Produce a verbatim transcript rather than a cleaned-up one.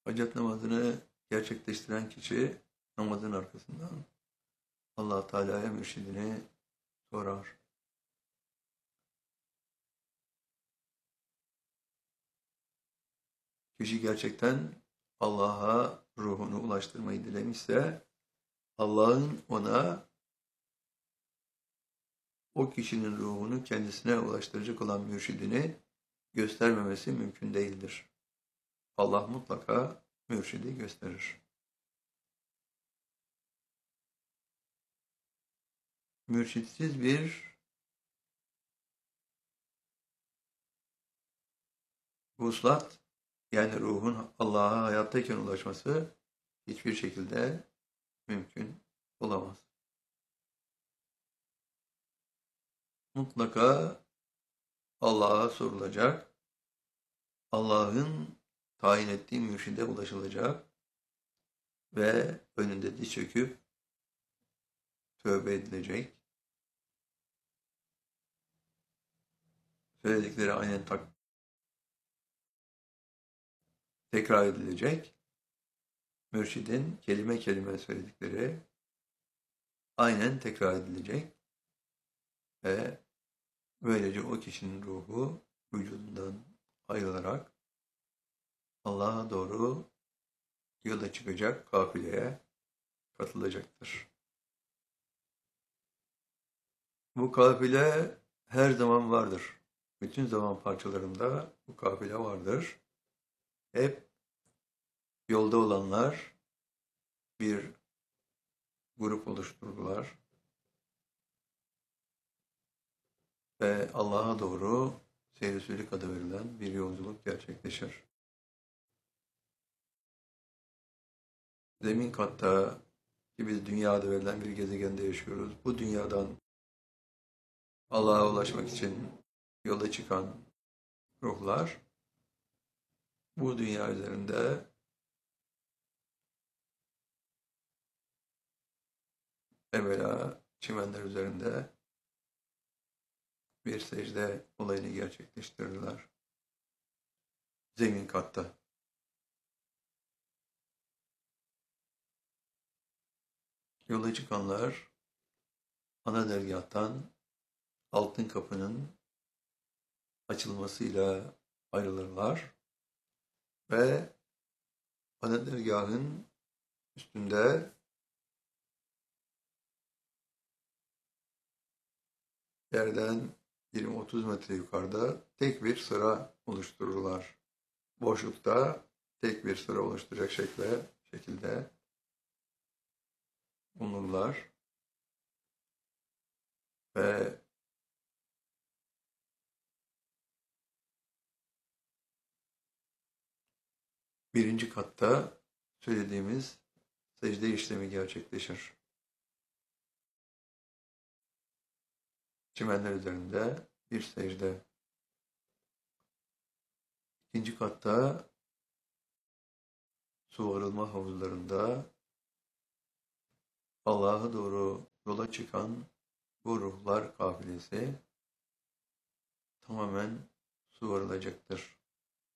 Hacet namazını gerçekleştiren kişi namazın arkasından Allah Teala'ya mürşidini sorar. Kişi gerçekten Allah'a ruhunu ulaştırmayı dilemişse Allah'ın ona o kişinin ruhunu kendisine ulaştıracak olan mürşidini göstermemesi mümkün değildir. Allah mutlaka mürşidi gösterir. Mürşitsiz bir vuslat, yani ruhun Allah'a hayattayken ulaşması hiçbir şekilde mümkün olamaz. Mutlaka Allah'a sorulacak, Allah'ın tayin ettiği mürşide ulaşılacak ve önünde diz çöküp tövbe edilecek. Söyledikleri aynen tak tekrar edilecek. Mürşidin kelime kelime söyledikleri aynen tekrar edilecek ve böylece o kişinin ruhu vücudundan ayrılarak Allah'a doğru yola çıkacak kafileye katılacaktır. Bu kafile her zaman vardır. Bütün zaman parçalarında bu kafile vardır. Hep yolda olanlar bir grup oluştururlar ve Allah'a doğru seyir-i adı verilen bir yolculuk gerçekleşir. Zemin katta ki biz dünyada verilen bir gezegende yaşıyoruz. Bu dünyadan Allah'a ulaşmak için yola çıkan ruhlar bu dünya üzerinde evvela çimenler üzerinde bir secde olayını gerçekleştirdiler. Zemin katta. Yola çıkanlar ana dergâhtan altın kapının açılmasıyla ayrılırlar ve ana dergâhın üstünde yerden yirmi otuz metre yukarıda tek bir sıra oluştururlar. Boşlukta tek bir sıra oluşturacak şekilde, şekilde bulunurlar ve birinci katta söylediğimiz secde işlemi gerçekleşir. Çimenler üzerinde bir secde. İkinci katta su arılma havuzlarında Allah'a doğru yola çıkan bu ruhlar kafilesi tamamen su arılacaktır.